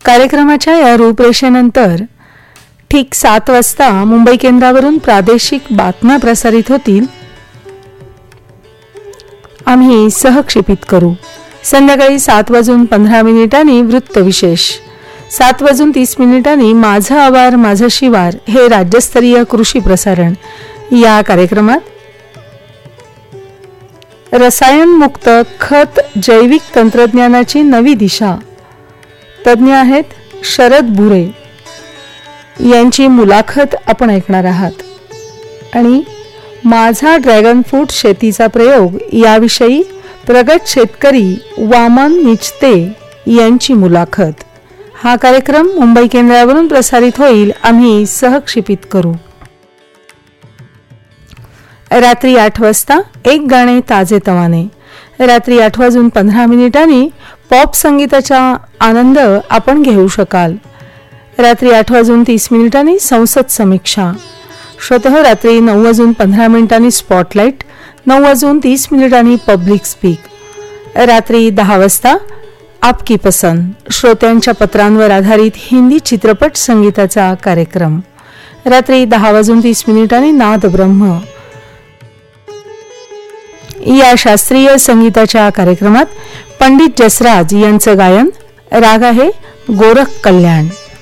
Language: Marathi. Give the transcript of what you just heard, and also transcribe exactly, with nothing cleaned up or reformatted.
कार्यक्रमाच्या या रूपरेषेनंतर ठीक सात वाजता मुंबई केंद्रावरून प्रादेशिक बातम्या प्रसारित होतील. आम्ही सहक्षेपित करू. संध्याकाळी सात वाजून पंधरा मिनिटांनी वृत्तविशेष, सात वाजून तीस मिनिटांनी माझं आवार माझं शिवार हे राज्यस्तरीय कृषी प्रसारण. या कार्यक्रमात रसायनमुक्त खत जैविक तंत्रज्ञानाची नवी दिशा, तज्ज्ञ आहेत शरद बुरे यांची मुलाखत आपण ऐकणार आहात. आणि माझा ड्रॅगन फ्रूट शेतीचा प्रयोग याविषयी प्रगत शेतकरी वामन निचते यांची मुलाखत. हा कार्यक्रम मुंबई केंद्रावरून प्रसारित होईल. आम्ही सहक्षेपित करू. रात्री आठ वाजता एक गाणे ताजे तवाने. रात्री आठ वाजून पंधरा मिनिटांनी पॉप संगीताचा आनंद आपण घेऊ शकाल. रात्री आठ वाजून तीस मिनिटांनी संसद समीक्षा. श्रोतः रात्री नऊ वाजून पंधरा मिनिटांनी स्पॉटलाइट, नऊ वाजून तीस मिनिटांनी पब्लिक स्पीक. रात्री दहा वाजता आपकी पसंद, श्रोत्यांच्या पत्रांवर आधारित हिंदी चित्रपट संगीताचा कार्यक्रम. रात्री दहा वाजून तीस मिनिटांनी नाद ब्रह्म. या शास्त्रीय संगीताच्या कार्यक्रमात पंडित जसराज यांचं गायन. राग आहे गोरख कल्याण.